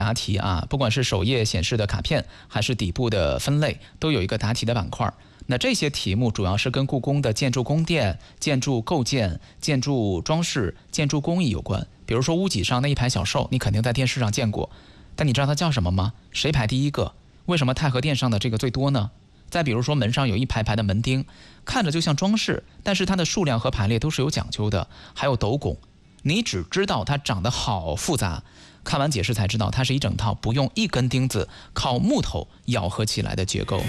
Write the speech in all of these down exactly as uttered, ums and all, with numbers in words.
答题啊，不管是首页显示的卡片，还是底部的分类，都有一个答题的板块。那这些题目主要是跟故宫的建筑宫殿、建筑构建、建筑装饰、建筑工艺有关。比如说屋脊上那一排小兽，你肯定在电视上见过，但你知道它叫什么吗？谁排第一个？为什么太和殿上的这个最多呢？再比如说门上有一排排的门钉，看着就像装饰，但是它的数量和排列都是有讲究的。还有斗拱，你只知道它长得好复杂，看完解释才知道它是一整套不用一根钉子靠木头咬合起来的结构。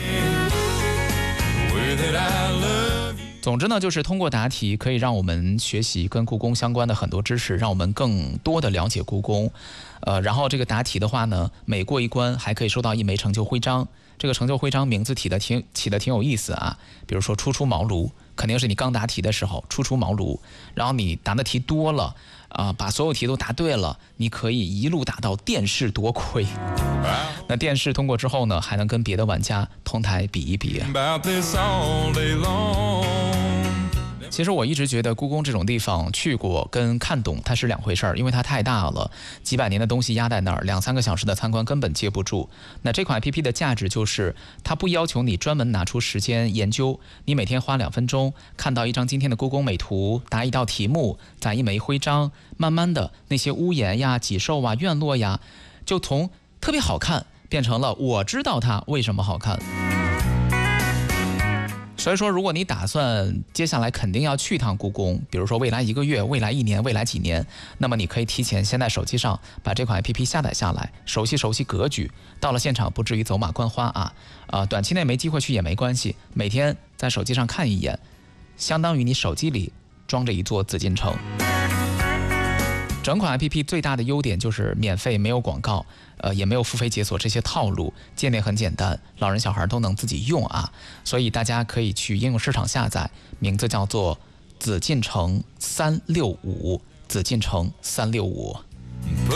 总之呢，就是通过答题可以让我们学习跟故宫相关的很多知识，让我们更多的了解故宫。呃，然后这个答题的话呢，每过一关还可以收到一枚成就徽章。这个成就徽章名字起的挺起的挺有意思啊，比如说初出茅庐，肯定是你刚答题的时候初出茅庐，然后你答的题多了啊、呃，把所有题都答对了，你可以一路打到殿试夺魁。那殿试通过之后呢，还能跟别的玩家同台比一比。其实我一直觉得故宫这种地方去过跟看懂它是两回事儿，因为它太大了，几百年的东西压在那儿，两三个小时的参观根本接不住。那这款 A P P 的价值就是它不要求你专门拿出时间研究，你每天花两分钟看到一张今天的故宫美图，答一道题目，攒一枚徽章，慢慢的那些屋檐呀、脊兽啊、院落呀，就从特别好看变成了我知道它为什么好看。所以说，如果你打算接下来肯定要去趟故宫，比如说未来一个月、未来一年、未来几年，那么你可以提前先在手机上把这款 A P P 下载下来，熟悉熟悉格局，到了现场不至于走马观花啊！啊，短期内没机会去也没关系，每天在手机上看一眼，相当于你手机里装着一座紫禁城。整款 A P P 最大的优点就是免费，没有广告，呃，也没有付费解锁这些套路，界面很简单，老人小孩都能自己用啊，所以大家可以去应用市场下载，名字叫做紫禁城三六五，紫禁城三六五。